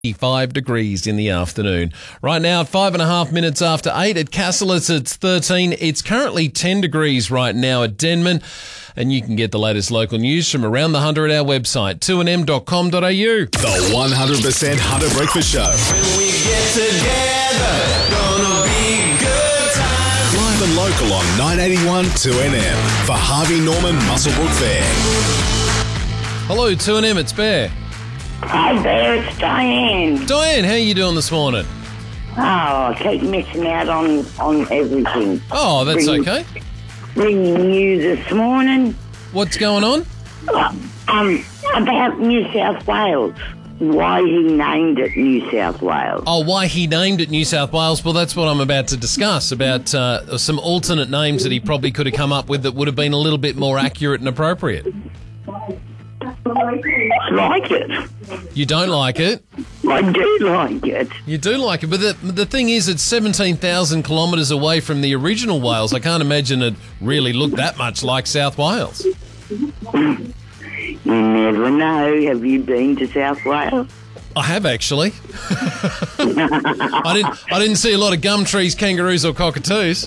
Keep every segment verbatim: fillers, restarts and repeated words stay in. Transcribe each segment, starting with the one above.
Five degrees in the afternoon. Right now, five and a half minutes after eight at Cassillis, it's thirteen. It's currently ten degrees right now at Denman. And you can get the latest local news from around the Hunter at our website, two n m dot com dot a u. The one hundred percent Hunter Breakfast Show. When we get together, gonna be good times. Live and local on nine eighty-one two N M for Harvey Norman Muswellbrook Fair. Hello, two N M, it's Bear. Hi there, it's Diane. Diane, how are you doing this morning? Oh, I keep missing out on, on everything. Oh, that's Ring- okay. Ringing you this morning What's going on? uh, um, about New South Wales. Why he named it New South Wales. Oh, why he named it New South Wales? Well, that's what I'm about to discuss, about uh, some alternate names that he probably could have come up with that would have been a little bit more accurate and appropriate. I like it. You don't like it? I do like it. You do like it, but the, the thing is, it's seventeen thousand kilometres away from the original Wales. I can't imagine it really looked that much like South Wales. You never know. Have you been to South Wales? I have actually. I didn't. I didn't see a lot of gum trees, kangaroos, or cockatoos.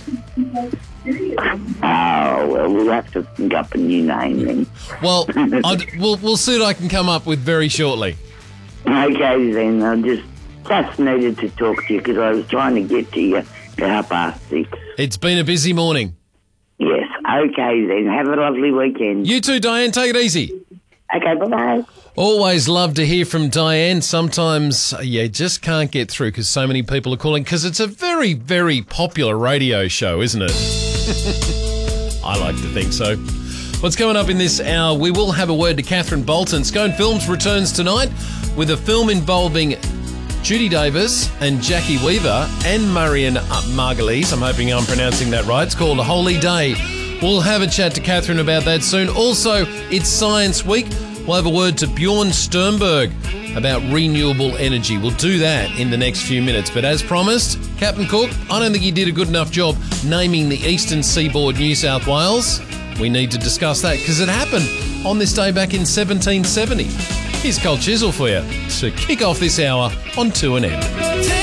Oh, well, we'll have to think up a new name then. Well, I'd, we'll we'll see what I can come up with very shortly. Okay, then. I just, just needed to talk to you because I was trying to get to you at half past six. It's been a busy morning. Yes, okay then. Have a lovely weekend. You too, Diane. Take it easy. Okay, bye-bye. Always love to hear from Diane. Sometimes you just can't get through because so many people are calling, because it's a very, very popular radio show, isn't it? I like to think so. What's coming up in this hour? We will have a word to Catherine Bolton. Scone Films returns tonight with a film involving Judy Davis and Jackie Weaver and Marion Margulies. I'm hoping I'm pronouncing that right. It's called Holy Day. We'll have a chat to Catherine about that soon. Also, it's Science Week. We'll have a word to Bjorn Sternberg about renewable energy. We'll do that in the next few minutes. But as promised, Captain Cook, I don't think he did a good enough job naming the eastern seaboard New South Wales. We need to discuss that because it happened on this day back in seventeen seventy. Here's Colt Chisel for you to kick off this hour on two N M.